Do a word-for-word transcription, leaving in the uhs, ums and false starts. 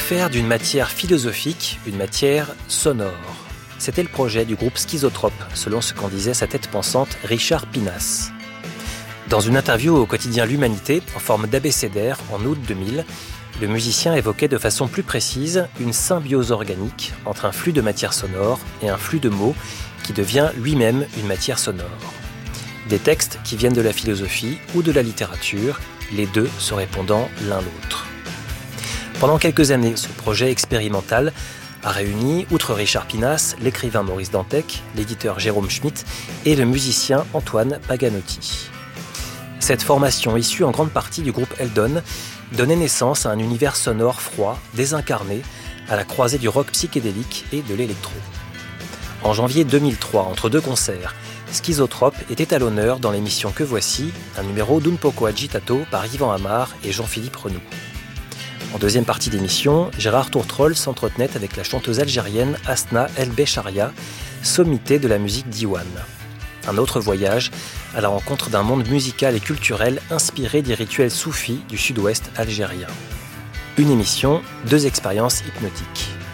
faire d'une matière philosophique une matière sonore. C'était le projet du groupe Schizotrope, selon ce qu'en disait sa tête pensante Richard Pinas. Dans une interview au quotidien L'Humanité, en forme d'abécédaire, en août deux mille, le musicien évoquait de façon plus précise une symbiose organique entre un flux de matière sonore et un flux de mots qui devient lui-même une matière sonore. Des textes qui viennent de la philosophie ou de la littérature, les deux se répondant l'un l'autre. Pendant quelques années, ce projet expérimental a réuni, outre Richard Pinas, l'écrivain Maurice Dantec, l'éditeur Jérôme Schmitt et le musicien Antoine Paganotti. Cette formation, issue en grande partie du groupe Eldon, donnait naissance à un univers sonore froid, désincarné, à la croisée du rock psychédélique et de l'électro. En janvier deux mille trois, entre deux concerts, Schizotrope était à l'honneur dans l'émission Que Voici, un numéro d'Un Poco Agitato par Yvan Amar et Jean-Philippe Renoux. En deuxième partie d'émission, Gérard Tourtrol s'entretenait avec la chanteuse algérienne Asna El Becharia, sommité de la musique diwan. Un autre voyage à la rencontre d'un monde musical et culturel inspiré des rituels soufis du sud-ouest algérien. Une émission, deux expériences hypnotiques.